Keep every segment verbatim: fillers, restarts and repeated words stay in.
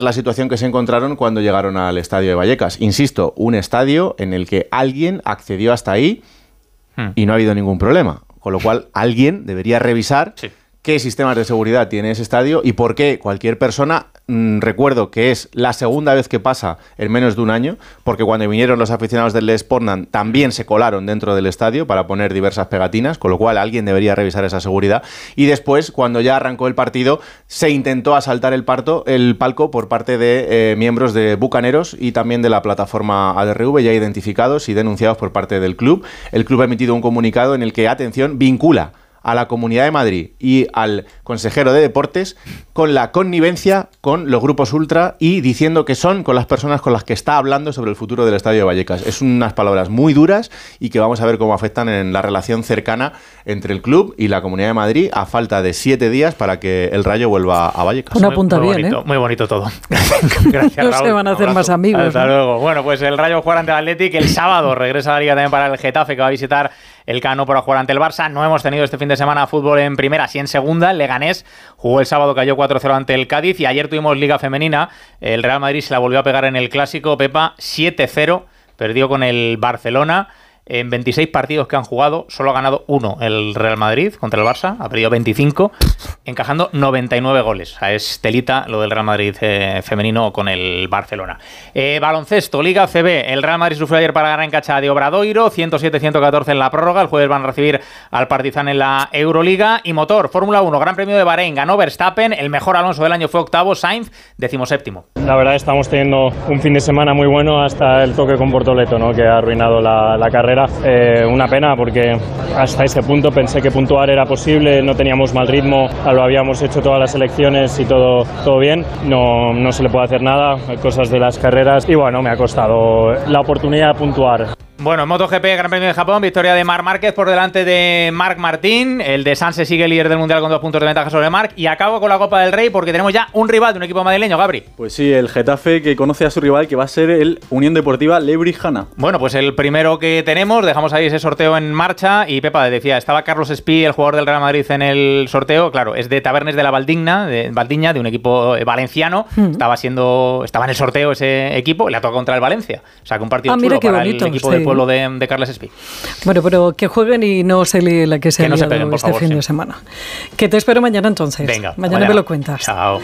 la situación que se encontraron cuando llegaron al estadio de Vallecas. Insisto, un estadio en el que alguien accedió hasta ahí hmm. y no ha habido ningún problema. Con lo cual, alguien debería revisar sí. qué sistemas de seguridad tiene ese estadio y por qué cualquier persona, mmm, recuerdo que es la segunda vez que pasa en menos de un año, porque cuando vinieron los aficionados del Sportland también se colaron dentro del estadio para poner diversas pegatinas, con lo cual alguien debería revisar esa seguridad. Y después, cuando ya arrancó el partido, se intentó asaltar el, parto, el palco por parte de eh, miembros de Bucaneros y también de la plataforma A D R V, ya identificados y denunciados por parte del club. El club ha emitido un comunicado en el que, atención, vincula a la Comunidad de Madrid y al consejero de Deportes con la connivencia con los grupos ultra y diciendo que son con las personas con las que está hablando sobre el futuro del Estadio de Vallecas. Es unas palabras muy duras y que vamos a ver cómo afectan en la relación cercana entre el club y la Comunidad de Madrid a falta de siete días para que el Rayo vuelva a Vallecas. Una punta muy, muy bien, bonito, ¿eh? Muy bonito todo. Gracias, no Raúl. se van a hacer Abrazo. más amigos. Hasta ¿no? luego. Bueno, pues el Rayo juega ante el Athletic el sábado. Regresa a la Liga también para el Getafe, que va a visitar el Cano para jugar ante el Barça. No hemos tenido este fin de semana fútbol en primera, sí en segunda. El Leganés jugó el sábado, cayó cuatro cero ante el Cádiz. Y ayer tuvimos Liga Femenina. El Real Madrid se la volvió a pegar en el Clásico. Pepa, siete cero. Perdió con el Barcelona. En veintiséis partidos que han jugado, solo ha ganado uno el Real Madrid contra el Barça, ha perdido veinticinco, encajando noventa y nueve goles. O sea, es telita lo del Real Madrid eh, femenino con el Barcelona. Eh, baloncesto, Liga C B. El Real Madrid sufrió ayer para ganar en cancha de Obradoiro, ciento siete a ciento catorce en la prórroga. El jueves van a recibir al Partizan en la Euroliga. Y motor, Fórmula uno, Gran Premio de Bahrein, ganó Verstappen. El mejor Alonso del año fue octavo, Sainz, decimoséptimo. La verdad, estamos teniendo un fin de semana muy bueno hasta el toque con Bortoleto, ¿no? Que ha arruinado la, la carrera. Eh, una pena porque hasta ese punto pensé que puntuar era posible, no teníamos mal ritmo, lo habíamos hecho todas las elecciones y todo, todo bien, no, no se le puede hacer nada, hay cosas de las carreras y bueno, me ha costado la oportunidad de puntuar. Bueno, en MotoGP, Gran Premio de Japón, victoria de Marc Márquez por delante de Marc Martín. El de Sanse sigue líder del Mundial con dos puntos de ventaja sobre Marc. Y acabo con la Copa del Rey porque tenemos ya un rival de un equipo madrileño, Gabri. Pues sí, el Getafe, que conoce a su rival, que va a ser el Unión Deportiva Lebrijana. Bueno, pues el primero que tenemos, dejamos ahí ese sorteo en marcha. Y Pepa decía, estaba Carlos Espí, el jugador del Real Madrid, en el sorteo. Claro, es de Tabernes de la Valdigna, de Valdiña, de un equipo valenciano. Mm. Estaba siendo, estaba en el sorteo ese equipo, le ha tocado contra el Valencia. O sea, que un partido ah, chulo para bonito, el equipo sí. del pueblo de, de Carles Espí. Bueno, pero que jueguen y no se líe la que se ha no liado se peguen, por este favor, fin sí. de semana. Que te espero mañana entonces. Venga, mañana, mañana me lo cuentas. Chao.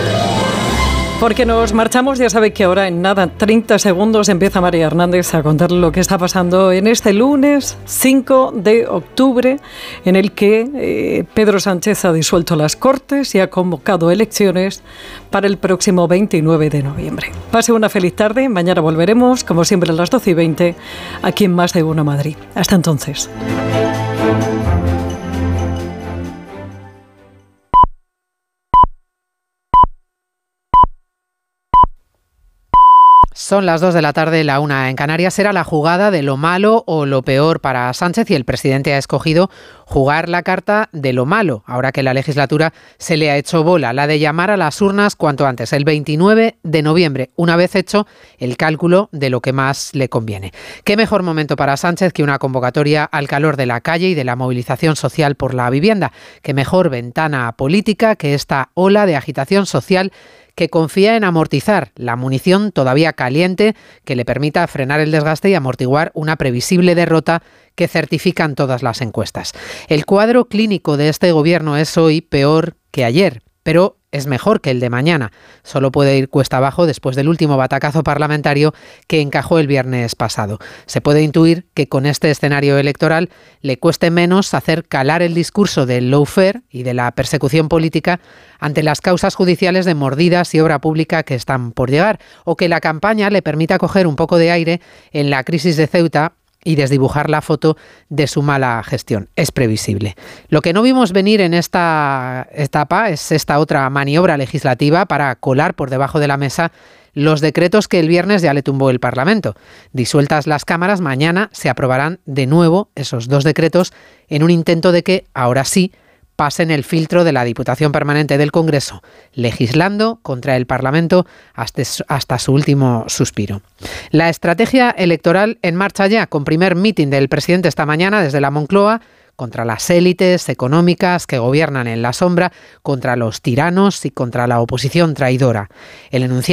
Porque nos marchamos, ya sabéis que ahora en nada, treinta segundos, empieza María Hernández a contar lo que está pasando en este lunes cinco de octubre, en el que eh, Pedro Sánchez ha disuelto las Cortes y ha convocado elecciones para el próximo veintinueve de noviembre. Pase una feliz tarde, mañana volveremos, como siempre a las doce y veinte, aquí en Más de Uno Madrid. Hasta entonces. Son las dos de la tarde, la una en Canarias. Será la jugada de lo malo o lo peor para Sánchez y el presidente ha escogido jugar la carta de lo malo, ahora que la legislatura se le ha hecho bola, la de llamar a las urnas cuanto antes, el veintinueve de noviembre, una vez hecho el cálculo de lo que más le conviene. ¿Qué mejor momento para Sánchez que una convocatoria al calor de la calle y de la movilización social por la vivienda? ¿Qué mejor ventana política que esta ola de agitación social que confía en amortizar la munición todavía caliente que le permita frenar el desgaste y amortiguar una previsible derrota que certifican todas las encuestas? El cuadro clínico de este gobierno es hoy peor que ayer, pero es mejor que el de mañana. Solo puede ir cuesta abajo después del último batacazo parlamentario que encajó el viernes pasado. Se puede intuir que con este escenario electoral le cueste menos hacer calar el discurso del lawfare y de la persecución política ante las causas judiciales de mordidas y obra pública que están por llegar, o que la campaña le permita coger un poco de aire en la crisis de Ceuta y desdibujar la foto de su mala gestión. Es previsible. Lo que no vimos venir en esta etapa es esta otra maniobra legislativa para colar por debajo de la mesa los decretos que el viernes ya le tumbó el Parlamento. Disueltas las cámaras, mañana se aprobarán de nuevo esos dos decretos en un intento de que, ahora sí, pasen el filtro de la Diputación Permanente del Congreso, legislando contra el Parlamento hasta, hasta su último suspiro. La estrategia electoral en marcha ya, con primer mitin del presidente esta mañana desde la Moncloa, contra las élites económicas que gobiernan en la sombra, contra los tiranos y contra la oposición traidora. El enunciado